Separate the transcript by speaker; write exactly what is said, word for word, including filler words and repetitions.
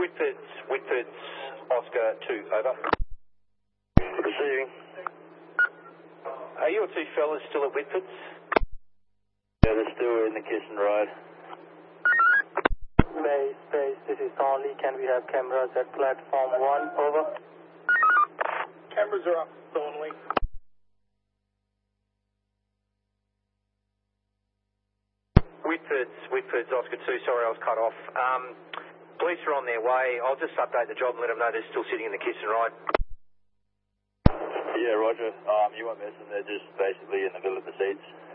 Speaker 1: Whitford's, Whitford's Oscar two, over.
Speaker 2: Receiving.
Speaker 1: Are your two fellas still at Whitford's?
Speaker 2: Yeah, they're still in the kiss and ride.
Speaker 3: Base, base, this is Thornley. Can we have cameras at platform one, over?
Speaker 4: Cameras are up, Thornley.
Speaker 1: Whitford's, Whitford's Oscar two, sorry I was cut off. Um, police are on their way. I'll just update the job and let them know they're still sitting in the kiss and ride.
Speaker 2: Yeah, roger. Um, you won't miss them. They're just basically in the middle of the seats.